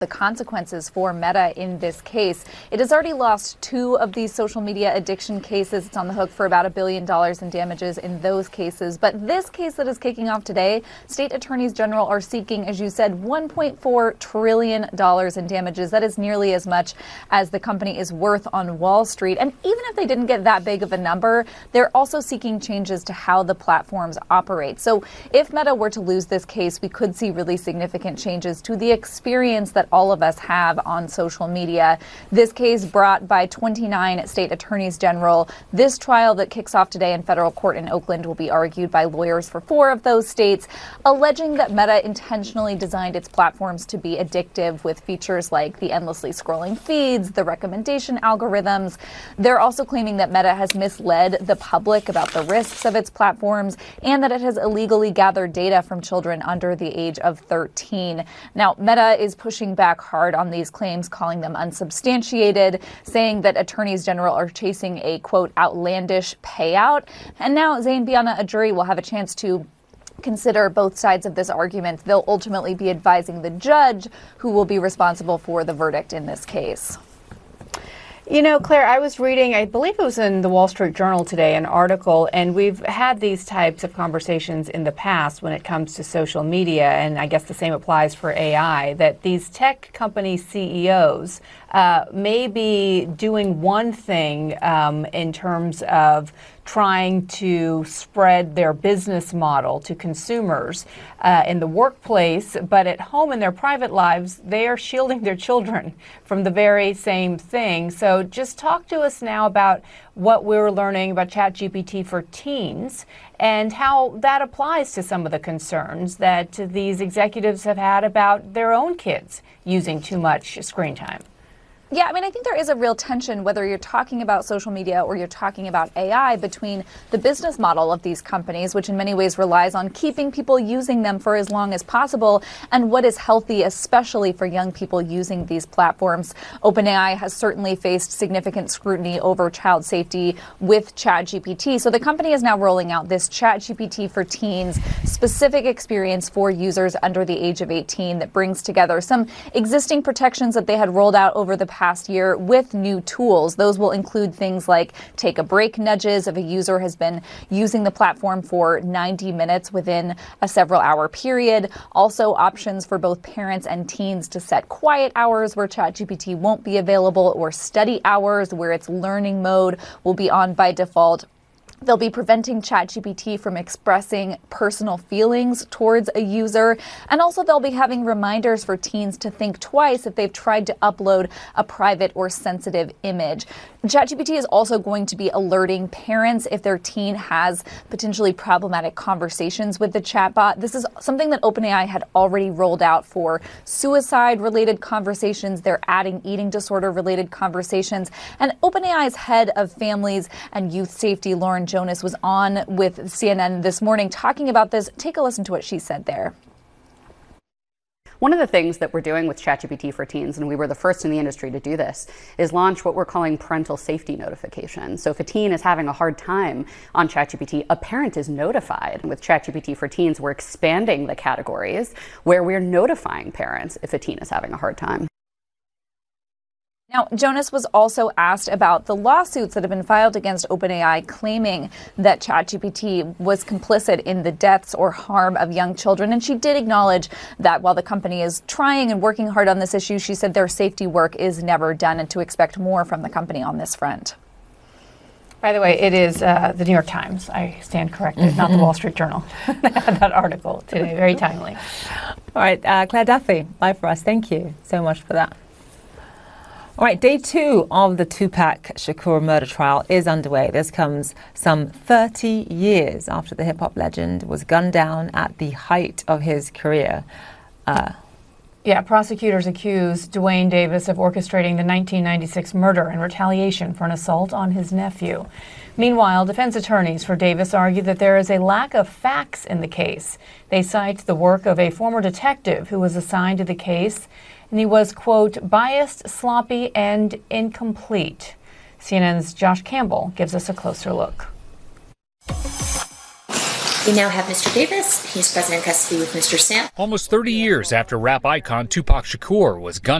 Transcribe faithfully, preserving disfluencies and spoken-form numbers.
the consequences for Meta in this case. It has already lost two of these social media addiction cases. It's on the hook for about a billion dollars in damages in those cases. But this case that is kicking off today, state attorneys general are seeking, as you said, one point four trillion dollars in damages. That is nearly as much as the company is worth on Wall Street. And even if they didn't get that big of a number, they're also seeking changes to how the platforms operate. So if Meta were to lose this case, we could see really significant changes to the experience that all of us have on social media. This case brought by twenty-nine state attorneys general. This trial that kicks off today in federal court in Oakland will be argued by lawyers for four of those states, alleging that Meta intentionally designed its platforms to be addictive with features like the endlessly scrolling feeds, the recommendation algorithms. They're also claiming that Meta has misled the public about the risks of its platforms and that it has illegally gathered data from children under the age of thirteen. Now, Meta is pushing back hard on these claims, calling them unsubstantiated, saying that attorneys general are chasing a, quote, outlandish payout. And now, Zain Biana, a jury will have a chance to consider both sides of this argument. They'll ultimately be advising the judge who will be responsible for the verdict in this case. You know, Claire, I was reading, I believe it was in the Wall Street Journal today, an article, and we've had these types of conversations in the past when it comes to social media, and I guess the same applies for A I, that these tech company C E Os uh, may be doing one thing um, in terms of trying to spread their business model to consumers uh, in the workplace, but at home in their private lives, they are shielding their children from the very same thing. So just talk to us now about what we're learning about ChatGPT for teens and how that applies to some of the concerns that these executives have had about their own kids using too much screen time. Yeah, I mean, I think there is a real tension, whether you're talking about social media or you're talking about A I, between the business model of these companies, which in many ways relies on keeping people using them for as long as possible, and what is healthy, especially for young people using these platforms. OpenAI has certainly faced significant scrutiny over child safety with ChatGPT. So the company is now rolling out this ChatGPT for Teens specific experience for users under the age of eighteen that brings together some existing protections that they had rolled out over the past past year with new tools. Those will include things like take a break nudges if a user has been using the platform for ninety minutes within a several hour period. Also options for both parents and teens to set quiet hours where ChatGPT won't be available, or study hours where its learning mode will be on by default. They'll be preventing ChatGPT from expressing personal feelings towards a user. And also they'll be having reminders for teens to think twice if they've tried to upload a private or sensitive image. ChatGPT is also going to be alerting parents if their teen has potentially problematic conversations with the chatbot. This is something that OpenAI had already rolled out for suicide-related conversations. They're adding eating disorder-related conversations. And OpenAI's head of families and youth safety, Lauren Jonas, was on with C N N this morning talking about this. Take a listen to what she said there. One of the things that we're doing with ChatGPT for Teens, and we were the first in the industry to do this, is launch what we're calling parental safety notifications. So if a teen is having a hard time on ChatGPT, a parent is notified. With ChatGPT for Teens, we're expanding the categories where we're notifying parents if a teen is having a hard time. Now, Jonas was also asked about the lawsuits that have been filed against OpenAI, claiming that ChatGPT was complicit in the deaths or harm of young children. And she did acknowledge that while the company is trying and working hard on this issue, she said their safety work is never done and to expect more from the company on this front. By the way, it is uh, the New York Times. I stand corrected, mm-hmm. not the Wall Street Journal. That article today, very timely. All right, uh, Claire Duffy, live for us. Thank you so much for that. All right, day two of the Tupac Shakur murder trial is underway. This comes some thirty years after the hip-hop legend was gunned down at the height of his career. Uh, yeah, prosecutors accuse Duane Davis of orchestrating the nineteen ninety-six murder in retaliation for an assault on his nephew. Meanwhile, defense attorneys for Davis argue that there is a lack of facts in the case. They cite the work of a former detective who was assigned to the case, and he was, quote, biased, sloppy, and incomplete. C N N's Josh Campbell gives us a closer look. We now have Mister Davis. He's present in custody with Mister Sam. Almost thirty years after rap icon Tupac Shakur was gunned